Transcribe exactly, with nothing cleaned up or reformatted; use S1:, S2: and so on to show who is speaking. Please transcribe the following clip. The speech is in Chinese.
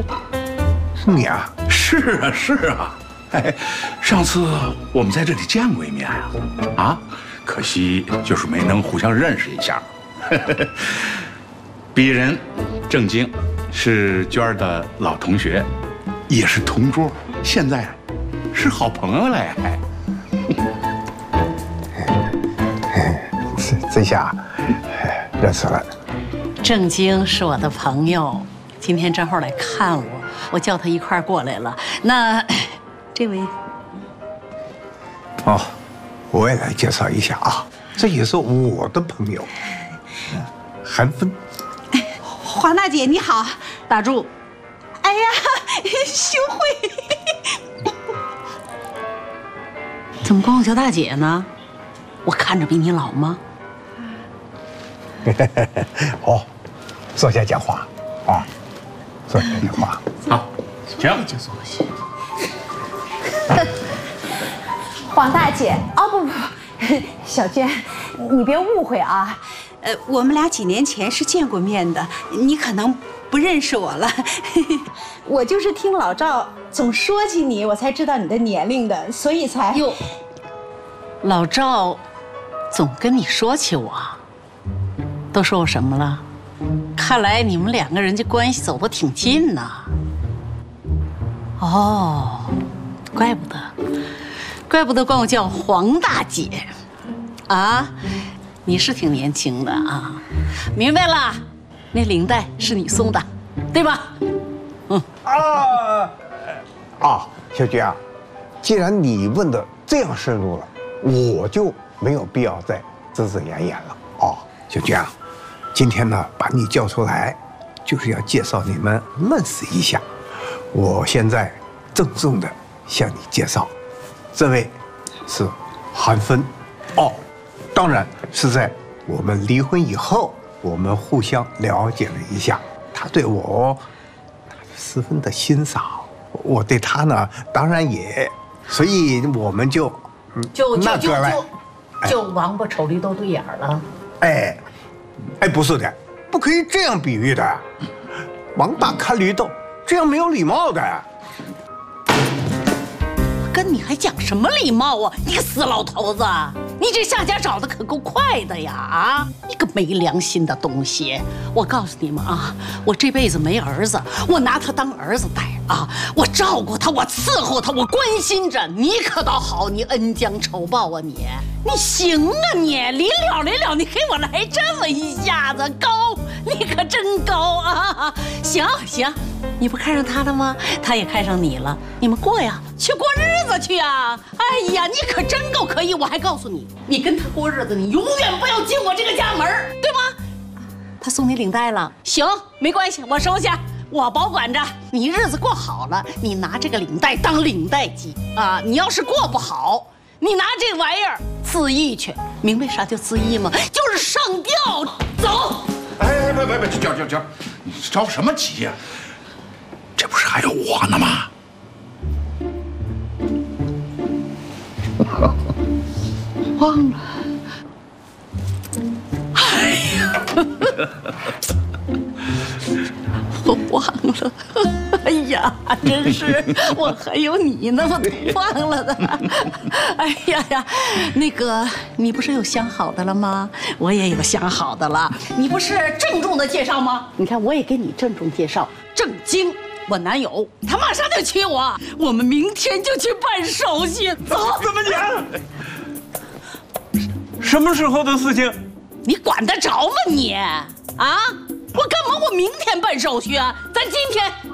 S1: 你啊？
S2: 是啊，是啊。哎，上次我们在这里见过一面啊，啊，可惜就是没能互相认识一下。鄙人郑经是娟儿的老同学，也是同桌，现在是好朋友了呀。
S1: 这这下认识了。
S3: 郑经是我的朋友，今天正好来看我，我叫他一块儿过来了。那这位，
S1: 哦，我也来介绍一下啊，这也是我的朋友，韩芬。
S4: 黄大姐你好，
S3: 打住！
S4: 哎呀，羞愧。
S3: 怎么管我叫大姐呢？我看着比你老吗？
S1: 哦，坐下讲话啊，坐下讲话。
S2: 好，请。
S3: 就坐下。
S4: 黄大姐，哦不不，小娟，你别误会啊。呃，我们俩几年前是见过面的，你可能不认识我了。我就是听老赵总说起你，我才知道你的年龄的，所以才
S3: 哟。老赵总跟你说起我，都说我什么了？看来你们两个人这关系走得挺近呐。哦，怪不得，怪不得管我叫黄大姐，啊。你是挺年轻的啊，明白了，那领带是你送的，对吧？嗯
S1: 啊啊，小娟啊，既然你问的这样深入了，我就没有必要再遮遮掩掩了哦。小娟啊，今天呢把你叫出来，就是要介绍你们认识一下。我现在郑重的向你介绍，这位是韩芬，哦。当然是在我们离婚以后，我们互相了解了一下，他对我十分的欣赏，我对他呢，当然也，所以我们就
S3: 就就就
S1: 就
S3: 就王八瞅绿豆对眼了。
S1: 哎，哎，不是的，不可以这样比喻的，王八看绿豆，这样没有礼貌的。
S3: 跟你还讲什么礼貌啊？你个死老头子！你这下家找的可够快的呀！啊，你个没良心的东西！我告诉你们啊，我这辈子没儿子，我拿他当儿子带啊，我照顾他，我伺候他，我关心着。你可倒好，你恩将仇报啊你！你行啊你！临了临了，你给我来这么一下子高，你可真高啊！行行。你不看上他了吗？他也看上你了，你们过呀，去过日子去呀！哎呀，你可真够可以！我还告诉你，你跟他过日子，你永远不要进我这个家门，对吗？他送你领带了，行，没关系，我收下，我保管着。你日子过好了，你拿这个领带当领带系啊！你要是过不好，你拿这玩意儿自缢去，明白啥叫自缢吗？就是上吊。走。
S2: 哎哎，别别别，娟娟娟，你着什么急呀？这不是还有我呢吗？
S3: 忘了。哎呀，我忘了。哎呀，真是，我还有你呢，我都忘了的。哎呀呀，那个，你不是有想好的了吗？我也有想好的了。你不是郑重的介绍吗？你看，我也给你郑重介绍，郑经。我男友他马上就娶我，我们明天就去办手续。走，
S5: 怎么讲？什么时候的事情？
S3: 你管得着吗你？啊，我干嘛我明天办手续啊？咱今天